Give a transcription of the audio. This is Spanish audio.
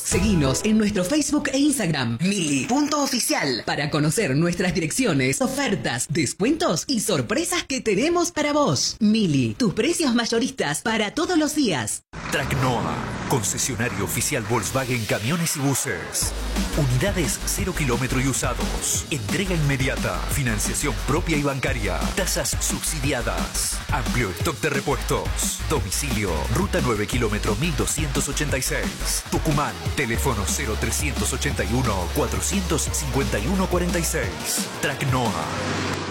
Seguinos en nuestro Facebook e Instagram, Mili.oficial, para conocer nuestras direcciones, ofertas, descuentos y sorpresas que tenemos para vos. Mili, tus precios mayoristas para todos los días. Tracnoa, concesionario oficial Volkswagen Camiones y Buses. Unidades 0 kilómetro y usados. Entrega inmediata. Financiación propia y bancaria. Tasas subsidiadas. Amplio stock de repuestos. Domicilio, Ruta 9 kilómetro 1286. Tucumán, teléfono 0381 451 46. Tracnoa.